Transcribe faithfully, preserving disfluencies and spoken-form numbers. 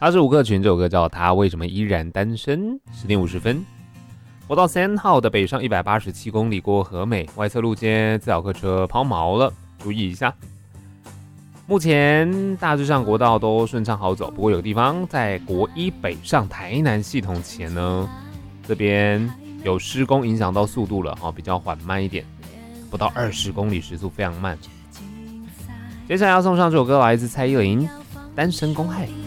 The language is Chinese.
他是吴克群，这首歌叫《他为什么依然单身》。十点五十分，国道三号的北上一百八十七公里过和美，外侧路肩自小客车抛锚了，注意一下。目前大致上国道都顺畅好走，不过有个地方在国一北上台南系统前呢，这边有施工影响到速度了，比较缓慢一点，不到二十公里时速非常慢。接下来要送上这首歌来自蔡依林《单身公害》。